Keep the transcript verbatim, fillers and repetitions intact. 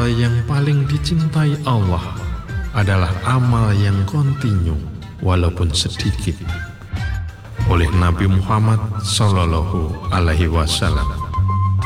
amal yang paling dicintai Allah adalah amal yang kontinu walaupun sedikit oleh Nabi Muhammad Sallallahu Alaihi Wasallam.